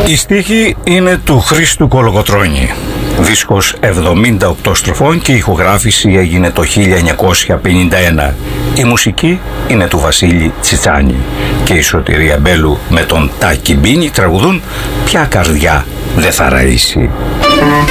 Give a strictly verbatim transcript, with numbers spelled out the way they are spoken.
Η στίχη είναι του Χρήστου Κολοκοτρώνη. Δίσκος εβδομήντα οκτώ στροφών και η ηχογράφηση έγινε το χίλια εννιακόσια πενήντα ένα. Η μουσική είναι του Βασίλη Τσιτσάνη και η Σωτηρία Μπέλου με τον Τάκη Μπίνη τραγουδούν «Ποια καρδιά δεν θα ραΐσει».